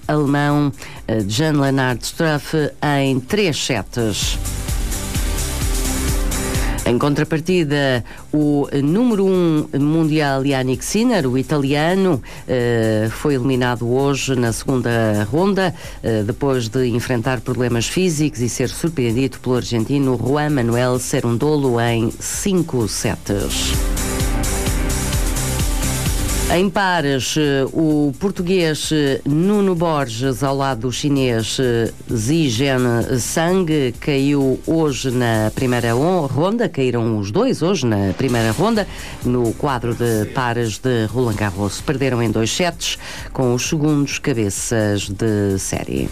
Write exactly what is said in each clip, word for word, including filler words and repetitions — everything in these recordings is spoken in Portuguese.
alemão Jan-Lennard Struff em três sets. Em contrapartida, o número um mundial Jannik Sinner, o italiano, foi eliminado hoje na segunda ronda, depois de enfrentar problemas físicos e ser surpreendido pelo argentino Juan Manuel Cerundolo em cinco sets. Em pares, o português Nuno Borges, ao lado do chinês Zhijian Zhang, caiu hoje na primeira ronda, caíram os dois hoje na primeira ronda, no quadro de pares de Roland Garros. Perderam em dois sets com os segundos cabeças de série.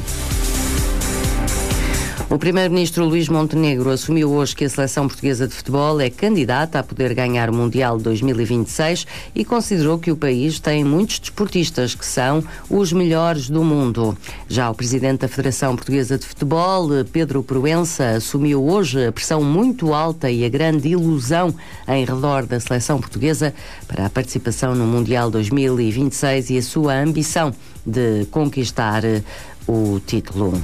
O primeiro-ministro Luís Montenegro assumiu hoje que a seleção portuguesa de futebol é candidata a poder ganhar o Mundial de dois mil e vinte e seis e considerou que o país tem muitos desportistas que são os melhores do mundo. Já o presidente da Federação Portuguesa de Futebol, Pedro Proença, assumiu hoje a pressão muito alta e a grande ilusão em redor da seleção portuguesa para a participação no Mundial dois mil e vinte e seis e a sua ambição de conquistar o título.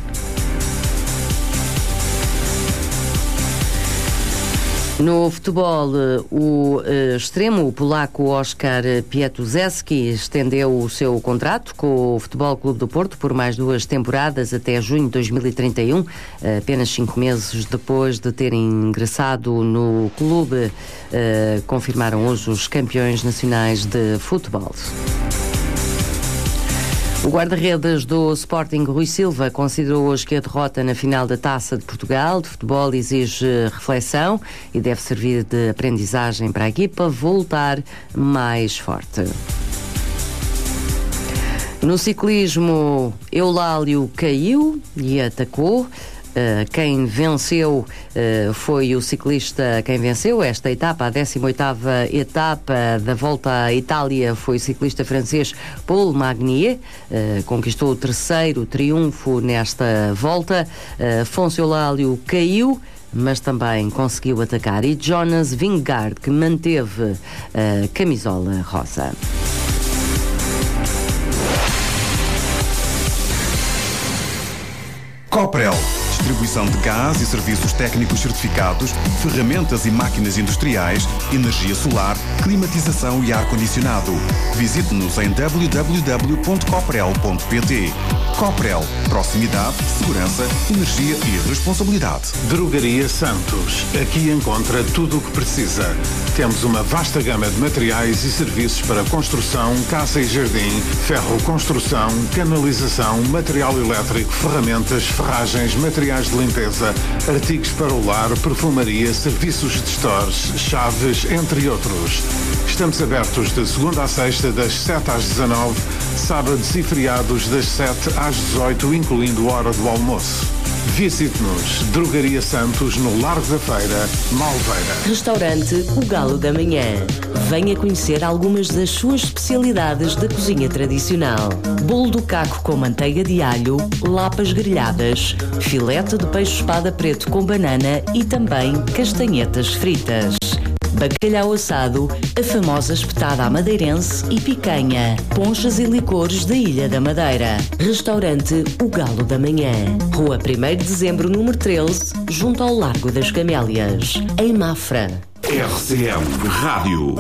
No futebol, o uh, extremo, o polaco Oskar Piatuszewski, estendeu o seu contrato com o Futebol Clube do Porto por mais duas temporadas até junho de dois mil e trinta e um, apenas cinco meses depois de ter ingressado no clube, uh, confirmaram hoje os campeões nacionais de futebol. O guarda-redes do Sporting, Rui Silva, considerou hoje que a derrota na final da Taça de Portugal de futebol exige reflexão e deve servir de aprendizagem para a equipa voltar mais forte. No ciclismo, Eulálio caiu e atacou. Uh, quem venceu uh, foi o ciclista, quem venceu esta etapa, a décima oitava etapa da Volta à Itália, foi o ciclista francês Paul Magnier, uh, conquistou o terceiro triunfo nesta volta. uh, Afonso Eulálio caiu, mas também conseguiu atacar, e Jonas Vingegaard, que manteve a camisola rosa. Coprel. Distribuição de gás e serviços técnicos certificados, ferramentas e máquinas industriais, energia solar, climatização e ar-condicionado. Visite-nos em w w w ponto coprel ponto p t. Coprel. Proximidade, segurança, energia e responsabilidade. Drogaria Santos. Aqui encontra tudo o que precisa. Temos uma vasta gama de materiais e serviços para construção, casa e jardim, ferro construção, canalização, material elétrico, ferramentas, ferragens, materiais de limpeza, artigos para o lar, perfumaria, serviços de stores, chaves, entre outros. Estamos abertos de segunda a sexta, das sete às dezanove, sábados e feriados das sete às dezoito, incluindo a hora do almoço. Visite-nos, Drogaria Santos, no Largo da Feira, Malveira. Restaurante O Galo da Manhã. Venha conhecer algumas das suas especialidades da cozinha tradicional. Bolo do caco com manteiga de alho, lapas grelhadas, filete de peixe-espada preto com banana e também castanhetas fritas. Bacalhau assado, a famosa espetada à madeirense e picanha, ponchas e licores da Ilha da Madeira. Restaurante O Galo da Manhã. Rua primeiro de dezembro, número treze, junto ao Largo das Camélias, em Mafra. R C M Rádio.